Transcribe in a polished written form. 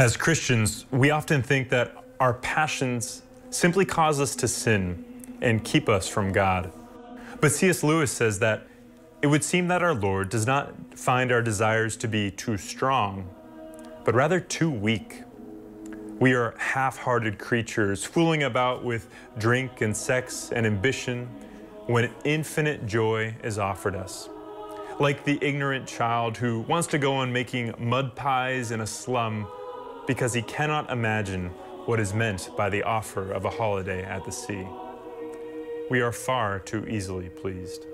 As Christians, we often think that our passions simply cause us to sin and keep us from God. But C.S. Lewis says that it would seem that our Lord does not find our desires to be too strong, but rather too weak. We are half-hearted creatures fooling about with drink and sex and ambition when infinite joy is offered us. Like the ignorant child who wants to go on making mud pies in a slum because he cannot imagine what is meant by the offer of a holiday at the sea. We are far too easily pleased.